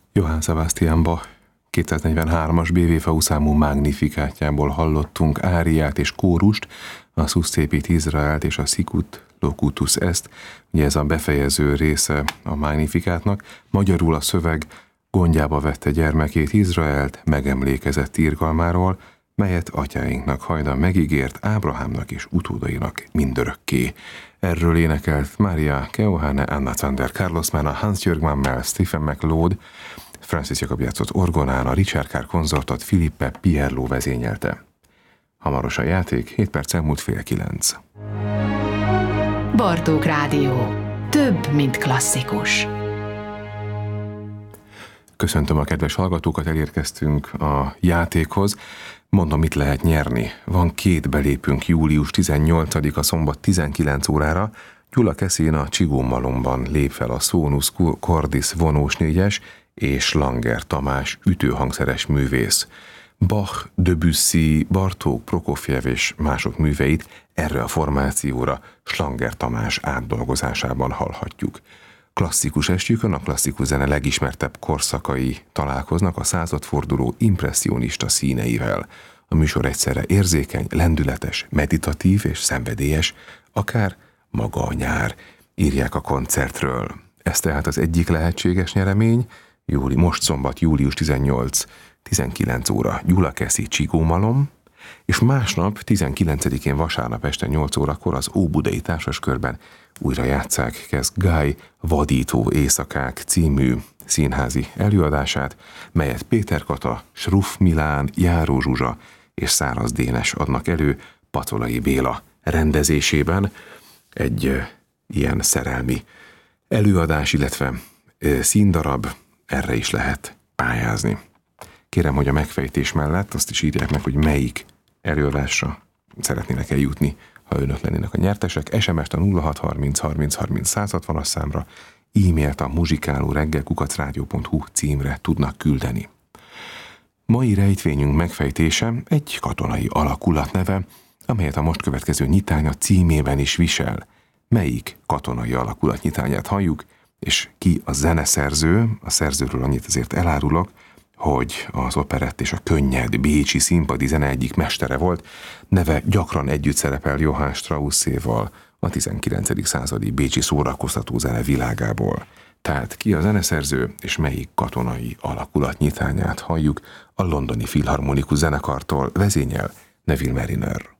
Johann Sebastian Bach 243-as BWV számú Magnificátjából hallottunk áriát és kórust, a Suscepit Izraelt és a Sicut Locutus Est, ugye ez a befejező része a Magnificátnak. Magyarul a szöveg gondjába vette gyermekét Izraelt, megemlékezett irgalmáról, melyet atyáinknak hajdan megígért Ábrahámnak és utódainak mindörökké. Erről énekelt Mária Keohane, Anna Zander, Carlos Mana, Hans-Jörg Mammel, Stephen McLeod, Francis Jacob játszott orgonán, a Richard Carr konzortot Philippe Pierlot vezényelte. Hamaros a játék, 7 perc elmúlt 8:30. Bartók Rádió. Több, mint klasszikus. Köszöntöm a kedves hallgatókat, elérkeztünk a játékhoz. Mondom, mit lehet nyerni. Van 2 belépünk július 18-a szombat 19 órára. Gyula Keszén a Csigó Malomban lép fel a Sonus Cordis vonós 4-es és Langer Tamás ütőhangszeres művész. Bach, Debussy, Bartók, Prokofjev és mások műveit erre a formációra Langer Tamás átdolgozásában hallhatjuk. Klasszikus estjükön a klasszikus zene legismertebb korszakai találkoznak a századforduló impresszionista színeivel. A műsor egyszerre érzékeny, lendületes, meditatív és szenvedélyes, akár maga a nyár, írják a koncertről. Ez tehát az egyik lehetséges nyeremény, most szombat, július 18, 19 óra Gyula Keszi Csigó Malom, és másnap, 19-én vasárnap este 8 órakor az Óbudai Társaskörben újra játsszák kezd Guy Vadító éjszakák című színházi előadását, melyet Péter Kata, Schruff Milán, Járó Zsuzsa és Száraz Dénes adnak elő Patolai Béla rendezésében. Egy ilyen szerelmi előadás, illetve színdarab, erre is lehet pályázni. Kérem, hogy a megfejtés mellett azt is írják meg, hogy melyik előadásra szeretnének eljutni, ha önök lennének a nyertesek. SMS-t a 0630 30 30 160-as számra, e-mailt a muzsikálóreggel@rádió.hu címre tudnak küldeni. Mai rejtvényünk megfejtése egy katonai alakulat neve, amelyet a most következő nyitánya címében is visel. Melyik katonai alakulat nyitányát halljuk, és ki a zeneszerző? A szerzőről annyit azért elárulok, hogy az operett és a könnyed bécsi színpadi zene egyik mestere volt, neve gyakran együtt szerepel Johann Strausséval a 19. századi bécsi szórakoztató zene világából. Tehát ki a zeneszerző, és melyik katonai alakulat nyitányát halljuk a londoni filharmonikus zenekartól, vezényel Neville Marriner.